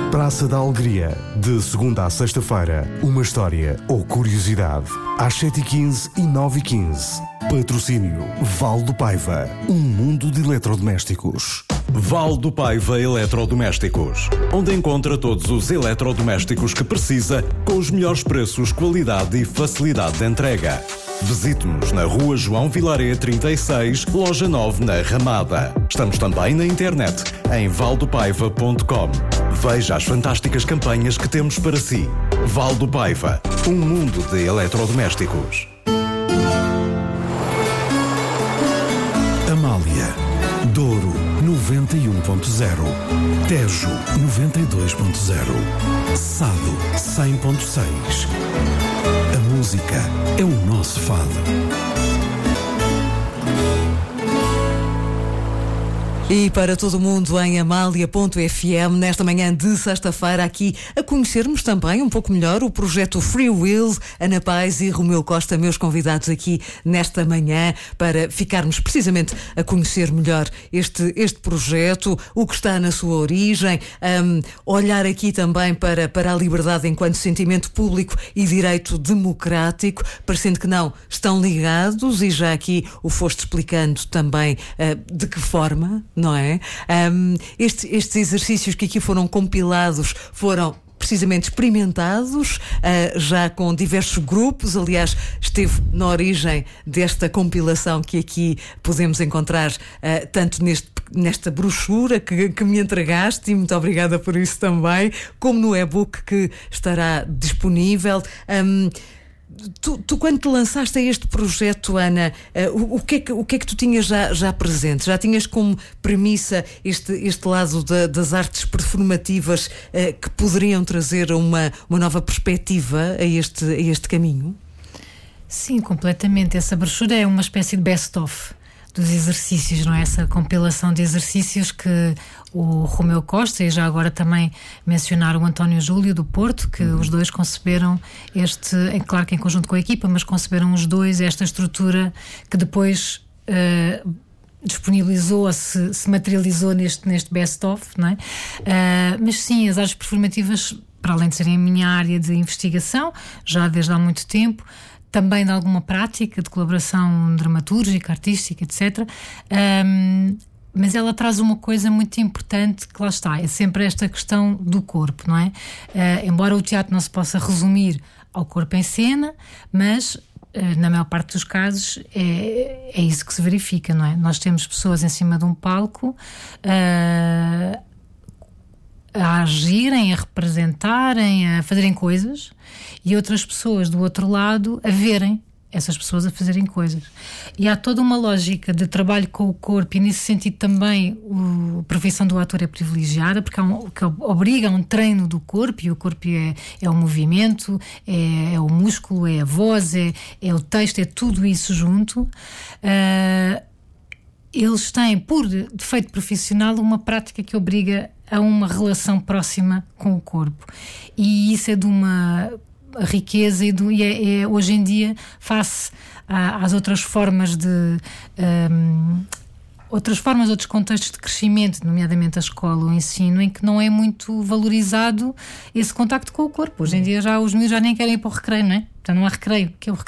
Praça da Alegria, de segunda a sexta-feira, uma história ou curiosidade. Às 7h15 e 9h15. Patrocínio Val do Paiva, um mundo de eletrodomésticos. Val do Paiva Eletrodomésticos, onde encontra todos os eletrodomésticos que precisa, com os melhores preços, qualidade e facilidade de entrega. Visite-nos na Rua João Vilaré 36, Loja 9, na Ramada. Estamos também na internet, em valdopaiva.com. Veja as fantásticas campanhas que temos para si. Val do Paiva, um mundo de eletrodomésticos. Amália, Douro 91.0, Tejo 92.0, Sado 100.6. A música é o nosso fado. E para todo o mundo em Amália.fm, nesta manhã de sexta-feira, aqui a conhecermos também um pouco melhor o projeto Free Will. Ana Paz e Romeu Costa, meus convidados aqui nesta manhã, para ficarmos precisamente a conhecer melhor este projeto, o que está na sua origem, olhar aqui também para a liberdade enquanto sentimento público e direito democrático, parecendo que não, estão ligados, e já aqui o foste explicando também de que forma, não é? Estes exercícios que aqui foram compilados foram precisamente experimentados, já com diversos grupos. Aliás, esteve na origem desta compilação que aqui podemos encontrar, tanto nesta brochura que me entregaste, e muito obrigada por isso também, como no e-book que estará disponível. Tu quando te lançaste a este projeto, Ana, o que é que tu tinhas já presente? Já tinhas como premissa este lado das artes performativas que poderiam trazer uma nova perspectiva a este caminho? Sim, completamente. Essa brochura é uma espécie de best-of dos exercícios, não é? Essa compilação de exercícios que o Romeu Costa, e já agora também mencionar o António Júlio do Porto, que os dois conceberam claro que em conjunto com a equipa, mas conceberam os dois esta estrutura que depois disponibilizou, se materializou neste best-of, não é? Mas sim, as artes performativas, para além de serem a minha área de investigação, já desde há muito tempo, também de alguma prática de colaboração dramatúrgica, artística, etc. Mas ela traz uma coisa muito importante, que lá está, é sempre esta questão do corpo, não é? Embora o teatro não se possa resumir ao corpo em cena, mas na maior parte dos casos é isso que se verifica, não é? Nós temos pessoas em cima de um palco a agirem, a representarem, a fazerem coisas, e outras pessoas do outro lado a verem essas pessoas a fazerem coisas. E há toda uma lógica de trabalho com o corpo, e nesse sentido também a profissão do ator é privilegiada, porque que obriga a um treino do corpo, e o corpo é o movimento, é o músculo, é a voz, é o texto, é tudo isso junto. Eles têm, por defeito profissional, uma prática que obriga a uma relação próxima com o corpo, e isso é de uma riqueza e hoje em dia, face às outras formas outros contextos de crescimento, nomeadamente a escola, o ensino, em que não é muito valorizado esse contacto com o corpo. Hoje em dia os miúdos já nem querem ir para o recreio, não é? Então não há recreio. O que é o recreio?